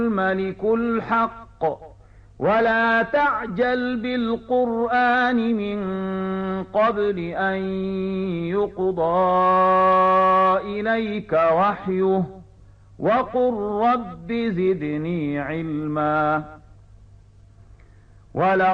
الملك الحق ولا تعجل بالقرآن من قبل أن يقضى إليك وحيه وقل رب زدني علما.